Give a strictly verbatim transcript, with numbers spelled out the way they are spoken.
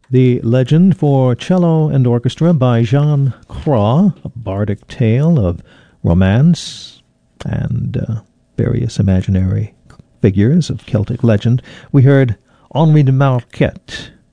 The Legend for Cello and Orchestra by Jean Craw, a bardic tale of romance and uh, various imaginary figures of Celtic legend. We heard Henri de Marquette